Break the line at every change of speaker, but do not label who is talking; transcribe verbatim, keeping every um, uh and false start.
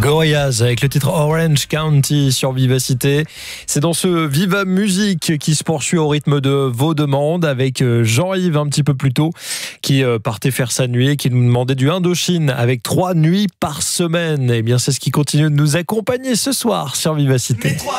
Gorillaz avec le titre Orange County sur Vivacité. C'est dans ce Viva Musique qui se poursuit au rythme de vos demandes avec Jean-Yves un petit peu plus tôt qui partait faire sa nuit et qui nous demandait du Indochine avec trois nuits par semaine. Et bien c'est ce qui continue de nous accompagner ce soir sur Vivacité.